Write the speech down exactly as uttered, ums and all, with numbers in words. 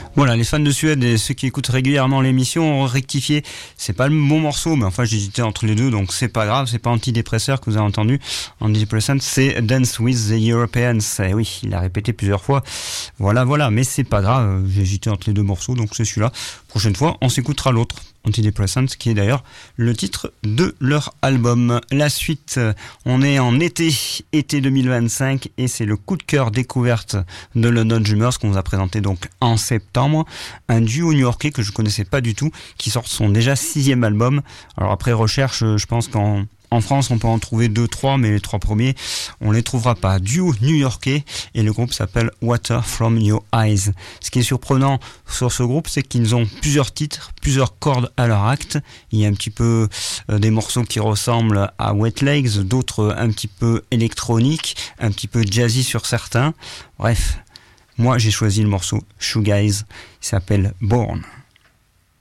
Voilà, les fans de Suède et ceux qui écoutent régulièrement l'émission ont rectifié. C'est pas le bon morceau, mais enfin j'hésitais entre les deux, donc c'est pas grave. C'est pas Antidépresseur que vous avez entendu. Antidepressant, c'est Dance with the Europeans. Et oui, il a répété plusieurs fois. Voilà, voilà, mais c'est pas grave. J'ai hésité entre les deux morceaux, donc c'est celui-là. Prochaine fois, on s'écoutera l'autre. Antidepressant, qui est d'ailleurs le titre de leur album. La suite, on est en été, été deux mille vingt-cinq, et c'est le coup de cœur découverte de London Drummers qu'on vous a présenté donc en septembre. Un duo new-yorkais que je connaissais pas du tout, qui sort son déjà sixième album. Alors après recherche, je pense qu'en En France, on peut en trouver deux, trois, mais les trois premiers, on les trouvera pas. Duo new-yorkais, et le groupe s'appelle Water From Your Eyes. Ce qui est surprenant sur ce groupe, c'est qu'ils ont plusieurs titres, plusieurs cordes à leur acte. Il y a un petit peu euh, des morceaux qui ressemblent à Wet Legs, d'autres un petit peu électroniques, un petit peu jazzy sur certains. Bref, moi j'ai choisi le morceau Shoegaze, il s'appelle Born.